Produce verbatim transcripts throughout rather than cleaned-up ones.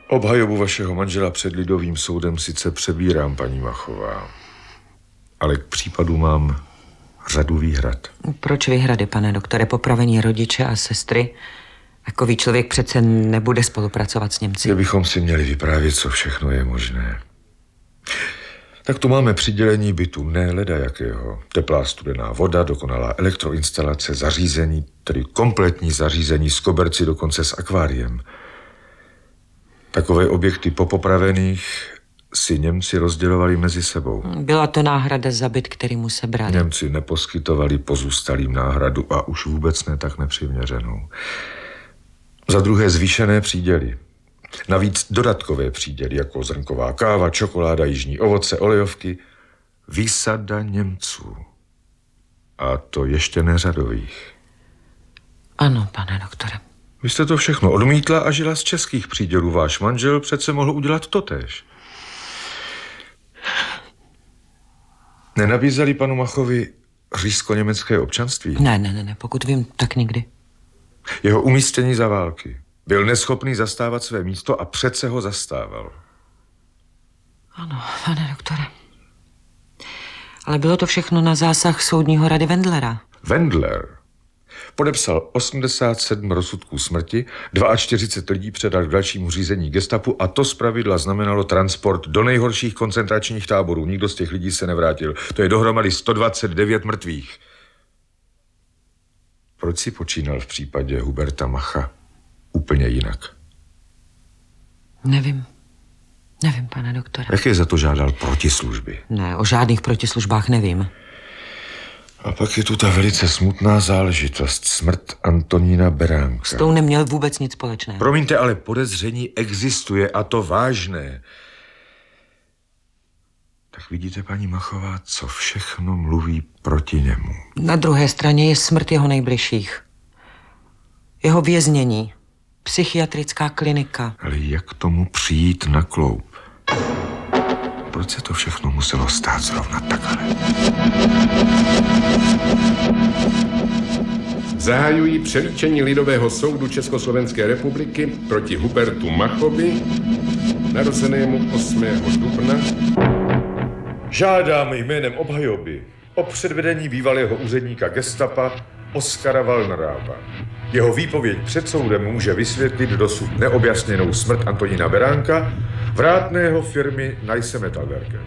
Obhajobu vašeho manžela před lidovým soudem sice přebírám, paní Machová, ale k případu mám řadu výhrad. Proč výhrady, pane doktore? Popravení rodiče a sestry? Takový člověk přece nebude spolupracovat s Němci. Kdybychom si měli vyprávět, co všechno je možné. Tak tu máme přidělení bytu, ne leda jakého. Teplá studená voda, dokonalá elektroinstalace, zařízení, tedy kompletní zařízení s koberci, dokonce s akváriem. Takové objekty po popravených si Němci rozdělovali mezi sebou. Byla to náhrada za byt, který mu sebrali. Němci neposkytovali pozůstalým náhradu a už vůbec ne tak nepřiměřenou. Za druhé zvýšené příděly. Navíc dodatkové příděly, jako zrnková káva, čokoláda, jižní ovoce, olejovky. Výsada Němců. A to ještě neřadových. Ano, pane doktore. Vy jste to všechno odmítla a žila z českých přídělů. Váš manžel přece mohl udělat totéž. Nenabízeli panu Machovi říšsko-německé občanství? Ne, ne, ne, ne, pokud vím, tak nikdy. Jeho umístění za války. Byl neschopný zastávat své místo a přece ho zastával. Ano, pane doktore. Ale bylo to všechno na zásah soudního rady Wendlera. Wendler podepsal osmdesát sedm rozsudků smrti, čtyřicet dva lidí předal k dalšímu řízení gestapu a to zpravidla znamenalo transport do nejhorších koncentračních táborů. Nikdo z těch lidí se nevrátil. To je dohromady sto dvacet devět mrtvých. Proč si počínal v případě Huberta Macha úplně jinak? Nevím. Nevím, pane doktore. Jaké za to žádal protislužby? Ne, o žádných protislužbách nevím. A pak je tu ta velice smutná záležitost. Smrt Antonína Beránka. S tou neměl vůbec nic společného. Promiňte, ale podezření existuje a to vážné. Tak vidíte, paní Machová, co všechno mluví proti němu. Na druhé straně je smrt jeho nejbližších. Jeho věznění. Psychiatrická klinika. Ale jak tomu přijít na kloup? Proč se to všechno muselo stát zrovna takhle? Zahajují přelíčení Lidového soudu Československé republiky proti Hubertu Machovi, narozenému osmého dubna. Žádám jménem obhajoby o předvedení bývalého úředníka gestapa Oskara Wallnerába. Jeho výpověď před soudem může vysvětlit dosud neobjasněnou smrt Antonína Beránka, vrátného firmy Neisse Metallwerke.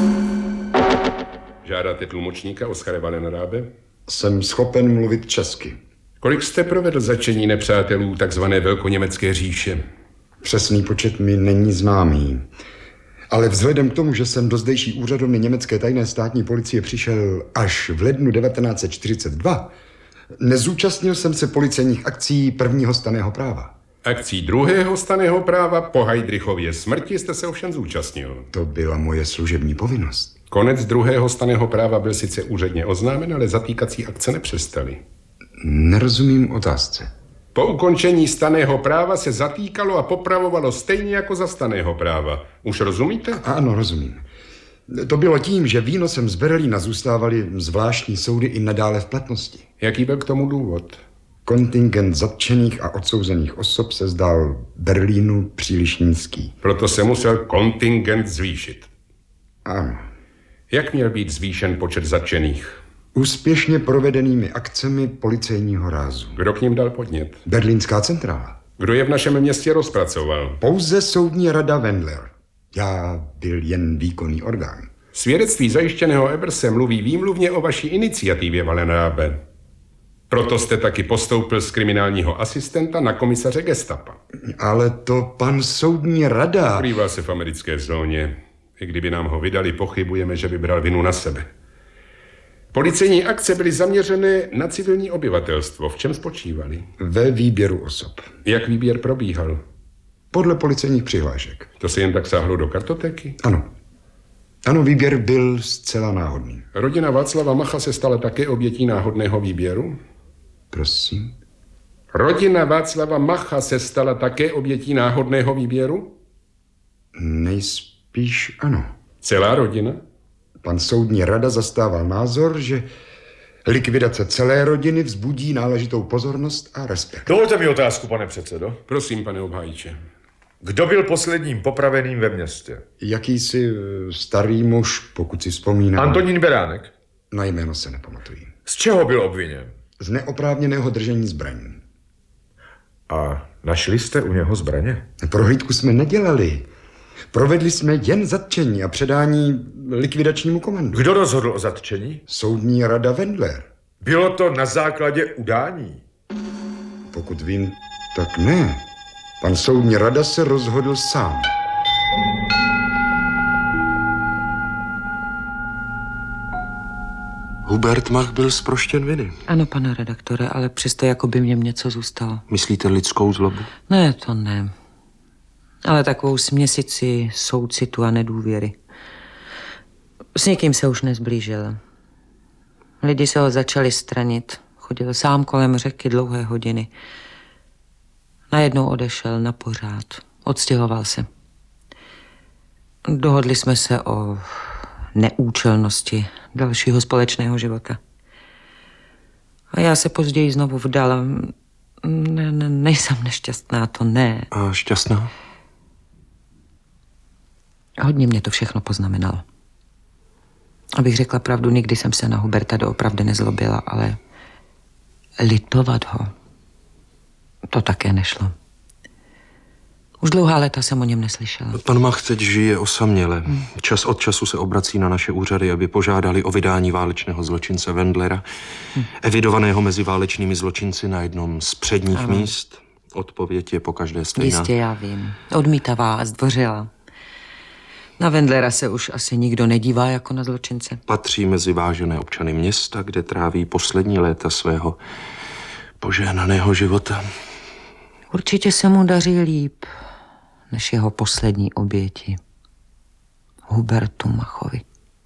Žádáte tlumočníka Oskare Wallnerábe? Jsem schopen mluvit česky. Kolik jste provedl zatčení nepřátelů takzvané Velkoněmecké říše? Přesný počet mi není známý. Ale vzhledem k tomu, že jsem do zdejší úřadovny německé tajné státní policie přišel až v lednu devatenáct set čtyřicet dva, nezúčastnil jsem se policejních akcí prvního stanného práva. Akcí druhého stanného práva po Heydrichově smrti jste se ovšem zúčastnil. To byla moje služební povinnost. Konec druhého stanného práva byl sice úředně oznámen, ale zatýkací akce nepřestaly. Nerozumím otázce. Po ukončení stanného práva se zatýkalo a popravovalo stejně jako za stanného práva. Už rozumíte? Ano, rozumím. To bylo tím, že výnosem z Berlína zůstávaly zvláštní soudy i nadále v platnosti. Jaký byl k tomu důvod? Kontingent zatčených a odsouzených osob se zdál Berlínu příliš nízký. Proto se musel kontingent zvýšit. Ano. Jak měl být zvýšen počet zatčených? Úspěšně provedenými akcemi policejního rázu. Kdo k ním dal podnět? Berlínská centrála. Kdo je v našem městě rozpracoval? Pouze soudní rada Wendler. Já byl jen výkonný orgán. Svědectví zajištěného Eberse mluví výmluvně o vaší iniciativě, Wallnerábe. Proto jste taky postoupil z kriminálního asistenta na komisaře gestapa. Ale to pan soudní rada... Skrývá se v americké zóně. I kdyby nám ho vydali, pochybujeme, že by bral vinu na sebe. Policejní akce byly zaměřené na civilní obyvatelstvo. V čem spočívaly? Ve výběru osob. Jak výběr probíhal? Podle policejních přihlášek. To se jen tak sáhlo do kartotéky? Ano. Ano, výběr byl zcela náhodný. Rodina Václava Macha se stala také obětí náhodného výběru? Prosím? Rodina Václava Macha se stala také obětí náhodného výběru? Nejspíš ano. Celá rodina? Pan soudní rada zastával názor, že likvidace celé rodiny vzbudí náležitou pozornost a respekt. Dovolte mi otázku, pane předsedo. Prosím, pane obhájče. Kdo byl posledním popraveným ve městě? Jakýsi eh, starý muž, pokud si vzpomínám. Antonín Beránek. Na jméno se nepamatuji. Z čeho byl obviněn? Z neoprávněného držení zbraní. A našli jste u něho zbraně? Prohlídku jsme nedělali. Provedli jsme jen zatčení a předání likvidačnímu komandu. Kdo rozhodl o zatčení? Soudní rada Wendler. Bylo to na základě udání. Pokud vím, tak ne. Pan soudní rada se rozhodl sám. Hubert Mach byl zproštěn viny. Ano, pane redaktore, ale přesto jako by mě něco zůstalo. Myslíte lidskou zlobu? Ne, to ne. Ale takovou směsici soucitu a nedůvěry. S někým se už nezblížil. Lidi se ho začali stranit. Chodil sám kolem řeky dlouhé hodiny. Najednou odešel na pořád. Odstěhoval se. Dohodli jsme se o neúčelnosti dalšího společného života. A já se později znovu vdala. Ne, ne, nejsem nešťastná, to ne. A šťastná? Hodně mě to všechno poznamenalo. Abych řekla pravdu, nikdy jsem se na Huberta doopravdy nezlobila, ale litovat ho, to také nešlo. Už dlouhá léta jsem o něm neslyšela. Pan Mach teď žije osaměle. Hmm. Čas od času se obrací na naše úřady, aby požádali o vydání válečného zločince Wendlera, hmm. evidovaného mezi válečnými zločinci na jednom z předních ano. míst. Odpověď je pokaždé stejná. Jistě, já vím. Odmítavá a zdvořilá. Na Wendlera se už asi nikdo nedívá jako na zločince. Patří mezi vážené občany města, kde tráví poslední léta svého požehnaného života. Určitě se mu daří líp než jeho poslední oběti. Hubertu Machovi.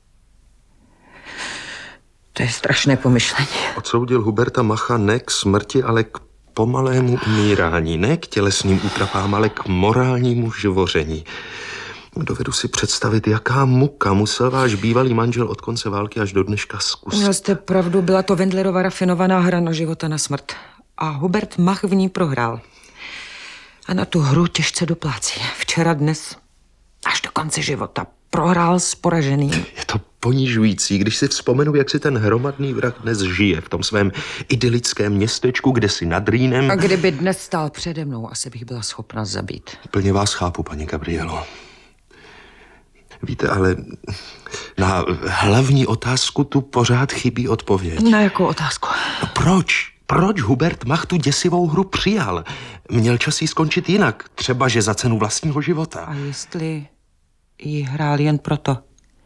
To je strašné pomyšlení. Odsoudil Huberta Macha ne k smrti, ale k pomalému umírání. Ne k tělesným útrapám, ale k morálnímu živoření. Dovedu si představit, jaká muka musel váš bývalý manžel od konce války až do dneška zkusit. Měl jste pravdu, byla to Wendlerova rafinovaná hra na život a na smrt. A Hubert Mach v ní prohrál. A na tu hru těžce doplácí. Včera, dnes, až do konce života. Prohrál s poraženým. Je to ponižující, když si vzpomenu, jak si ten hromadný vrah dnes žije v tom svém idylickém městečku, kde si nad Rýnem. A kdyby dnes stál přede mnou, asi bych byla schopna zabít. Plně vás chápu, paní Gabrielo. Víte, ale na hlavní otázku tu pořád chybí odpověď. Na jakou otázku? No proč? Proč Hubert Mach tu děsivou hru přijal? Měl čas jí skončit jinak, třeba že za cenu vlastního života. A jestli jí hrál jen proto,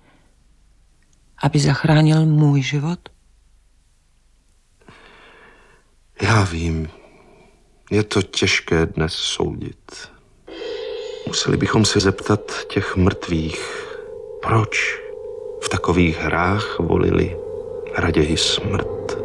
aby zachránil můj život? Já vím, je to těžké dnes soudit. Museli bychom se zeptat těch mrtvých, proč v takových hrách volili raději smrt.